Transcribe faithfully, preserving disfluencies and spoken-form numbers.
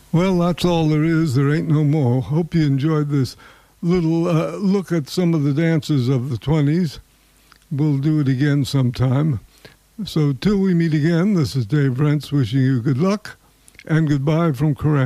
Well, that's all there is. There ain't no more. Hope you enjoyed this little uh, look at some of the dances of the twenties. We'll do it again sometime. So till we meet again, this is Dave Rentz wishing you good luck and goodbye from Kerrang.